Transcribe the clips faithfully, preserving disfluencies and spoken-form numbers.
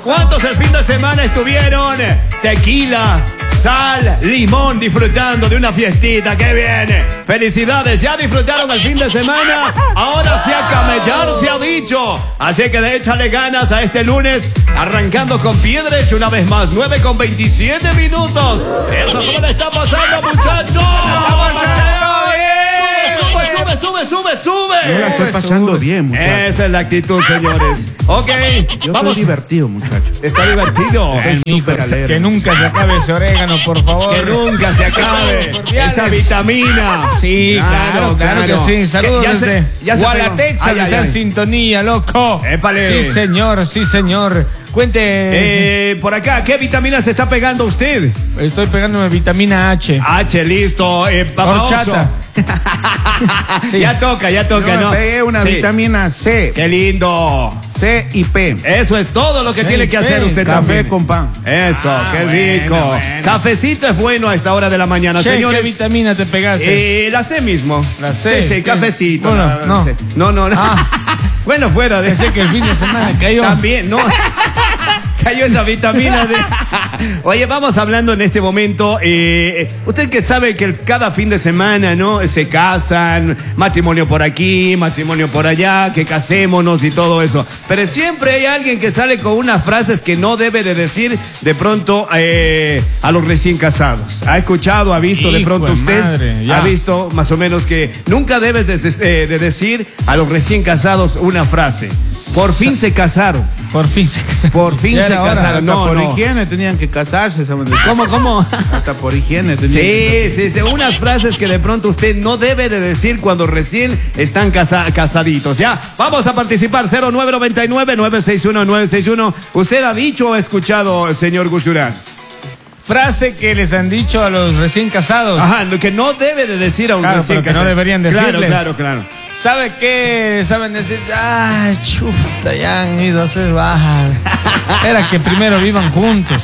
¿Cuántos el fin de semana estuvieron? Tequila, sal, limón, disfrutando de una fiestita. ¡Qué bien! Felicidades, ya disfrutaron el fin de semana. Ahora sí a camellar, se ha dicho. Así que de échale ganas a este lunes, arrancando con pie derecho una vez más. nueve con veintisiete minutos. Eso, ¿cómo le está pasando, muchachos? Sube, sube, sube, sube. Yo la estoy pasando sube. bien, muchachos. Esa es la actitud, señores. Ok, Yo vamos. Estoy divertido, muchachos. Está divertido. Eh, hijo, que nunca se acabe ese orégano, por favor. Que nunca se acabe esa vitamina. Sí, claro, claro, claro, claro que sí. Saludos ya desde se, ya Guala, Texas, ay, ay, está en ay. sintonía, loco. Épale. Sí, señor, sí, señor. Cuente. Eh, por acá, ¿qué vitamina se está pegando usted? Estoy pegándome vitamina H. H, listo. Eh, Horchata. Sí. Ya toca, ya toca, Yo ¿no? me pegué una Sí. vitamina C. Qué lindo. C y P. Eso es todo lo que Sí, tiene que hacer sí. usted Café también. con pan. Eso, Ah, qué bueno, rico. bueno. Cafecito es bueno a esta hora de la mañana, Che, señores. ¿qué vitamina te pegaste? Eh, la C mismo. La C, Sí, sí, ¿qué? cafecito. Bueno, no, no. sé. no, no. no. Ah. Bueno, fuera de Pensé que el fin de semana cayó. También, no. Cayó esa vitamina de... Oye, vamos hablando en este momento. Eh, usted que sabe que el- cada fin de semana, ¿no? Se casan, matrimonio por aquí, matrimonio por allá, que casémonos y todo eso. Pero siempre hay alguien que sale con unas frases que no debe de decir de pronto eh, a los recién casados. ¿Ha escuchado, ha visto de Hijo pronto de usted? madre, ya. ¿Ha visto más o menos que nunca debes de, eh, de decir a los recién casados una frase? Por fin se casaron. Por fin se casaron. Por fin Ya se era hora. casaron. Hasta No, por no. higiene tenían que casarse. ¿sabes? ¿Cómo, cómo? Hasta por higiene tenían que Sí, sí, sí, unas frases que de pronto usted no debe de decir cuando recién están casa- casaditos. Ya, vamos a participar. cero nueve nueve nueve, nueve seis uno, nueve seis uno. ¿Usted ha dicho o ha escuchado, señor Gushurán? Frase que les han dicho a los recién casados. Ajá, lo que no debe de decir a un Claro, recién pero que no casado. deberían Claro, decirles. claro, claro. ¿Sabe qué? Saben decir, ah, chuta, ya han ido a hacer bajas. Era que primero vivan juntos.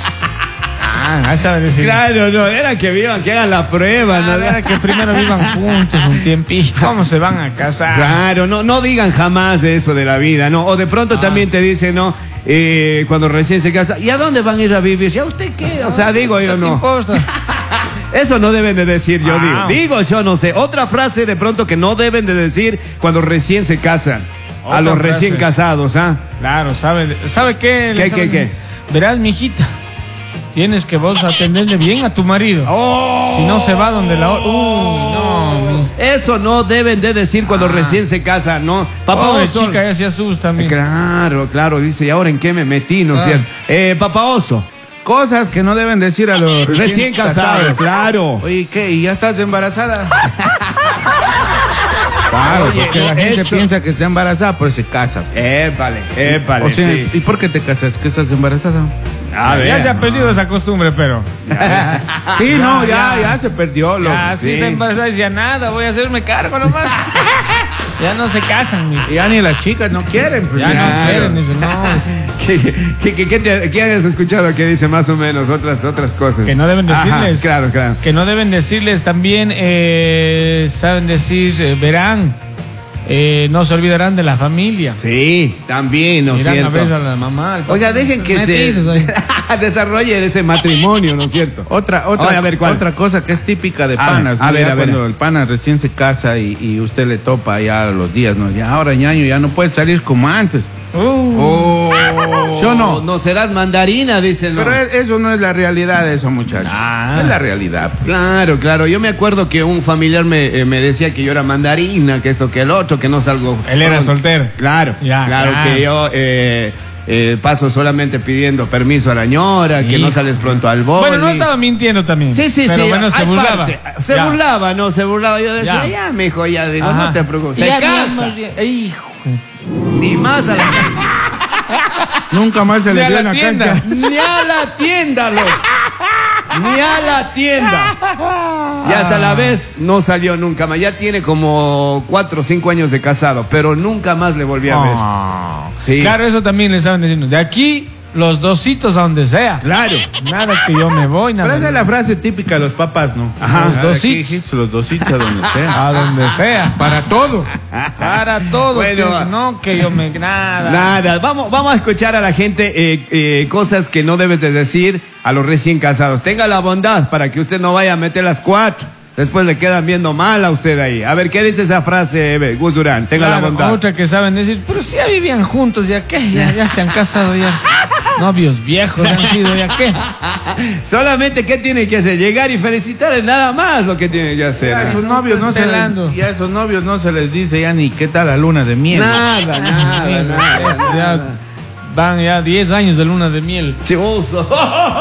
Ah, ahí saben decir. Claro, no, era que vivan, que hagan la prueba, ¿no? Ah, era que primero vivan juntos un tiempito. ¿Cómo se van a casar? Claro, no, no digan jamás de eso de la vida, ¿no? O de pronto Ah. también te dicen, ¿no? Eh, cuando recién se casa, ¿y a dónde van a ir a vivir? ¿Ya usted qué? O sea, digo yo, ¿Qué te no. importa? Eso no deben de decir, yo Ah. digo. Digo yo, no sé. Otra frase de pronto que no deben de decir cuando recién se casan. Otra A los frase. recién casados, ¿ah? Claro, ¿sabe, ¿sabe qué? ¿Qué, Les qué, saben- qué? Verás, mijita, tienes que vos atenderle bien a tu marido. ¡Oh! Si no se va donde la... Uy, no, mi... Eso no deben de decir cuando Ah. recién se casan, ¿no? Papá Pobre Oso. chica ya se asusta, mi. Claro, claro, dice, ¿y ahora en qué me metí, no es Ah. cierto? Eh, Papá Oso. Cosas que no deben decir a los recién, Recién casados, claro. Oye, ¿qué? ¿Y ya estás embarazada? Claro, Oye, porque no, la gente eso- piensa que está embarazada, pues se casa. Épale, épale, O sea, sí. ¿y por qué te casas? ¿Que estás embarazada? A ver. Ya se ha perdido esa costumbre, pero... Sí, no, ya, ya. ya se perdió. Loco. Ya, si sí. está embarazada, decía nada, voy a hacerme cargo nomás. Ya no se casan, mi. Ya ni las chicas no quieren. Pues, Ya ya. no Claro. quieren, dice, no. ¿Qué, qué, qué, qué te- qué has escuchado que dice más o menos otras, otras cosas? Que no deben Ajá, decirles. claro, claro. Que no deben decirles también, eh, saben decir, eh, verán, eh, no se olvidarán de la familia. Sí, también, ¿no es Irán a ver a cierto? la mamá. al papá. Oiga, dejen que se Metidos ahí. desarrolle ese matrimonio, ¿no es cierto? Otra, otra, Oye, a ver, ¿cuál? otra cosa que es típica de A ver, panas. a ¿no? ver, Ya a ver. Cuando el pana recién se casa y, y usted le topa ya a los días, ¿no? Ya ahora, ñaño, ya no puede salir como antes. Uh, Oh, ¿sí o no? No serás mandarina, dicen. ¿no? Pero es- eso no es la realidad de eso, muchachos. Ah. No es la realidad. Claro, claro. Yo me acuerdo que un familiar me, eh, me decía que yo era mandarina, que esto, que el otro, que no salgo. Él era pronto. soltero. Claro, Ya, claro, claro. que yo eh, eh, paso solamente pidiendo permiso a la ñora, que no Hijo. sales pronto al boli. bueno, no estaba mintiendo también. Sí, sí, pero sí. bueno, se hay burlaba. parte. Se Ya. burlaba, ¿no? Se burlaba. Yo decía, Ya. ya, mijo, ya digo, Ajá. no te preocupes. Se Ya, casa. mi amor, hijo. Ni más a la Nunca más se Ni le a dio la en la tienda. cancha. Ni a la tienda, loco. Ni a la tienda. Y hasta la vez no salió nunca más. Ya tiene como cuatro o cinco años de casado, pero nunca más le volví a ver. Ah. Sí. Claro, eso también le estaban diciendo. De aquí los dositos a donde sea. Claro. Nada que yo me voy, nada. Pero esa es la frase típica de los papás, ¿no? Ajá. Los Dositos. dositos. Los dositos a donde sea. A donde sea. Para todo. Para todo. Bueno. Que no, que yo me... Nada. Nada, vamos, vamos a escuchar a la gente eh, eh, cosas que no debes de decir a los recién casados. Tenga la bondad para que usted no vaya a meter las cuatro. Después le quedan viendo mal a usted ahí. A ver, ¿qué dice esa frase, Eve? Gus Durán? Tenga Claro, la bondad. otra que saben decir, pero si ya vivían juntos, ¿ya qué? Ya, ya se han casado, ya. Novios viejos han sido, ¿ya qué? Solamente, ¿qué tiene que hacer? Llegar y felicitarles, nada más lo que tiene que hacer. Ya a esos novios no se pelando. les, ya a esos novios no se les dice ya ni qué tal la luna de miel. Nada, nada, nada, Ya nada. van ya diez años de luna de miel. Chivoso.